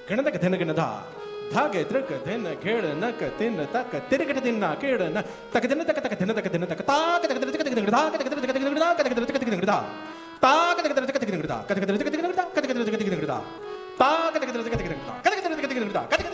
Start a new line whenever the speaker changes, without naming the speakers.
गणतक धन गणधा धागे त्रिक दिन खेड़ नक तिन तक तिरकट दिन ना खेड़ न तक दिन तक तक दिन तक दिन तक ताक तक तक तक दिन धा तक तक तक दिन धा तक तक तक दिन धा ताक तक तक तक दिन धा तक तक तक दिन धा तक तक तक दिन धा ताक तक तक तक दिन धा ताक तक तक तक दिन धा तक तक तक दिन धा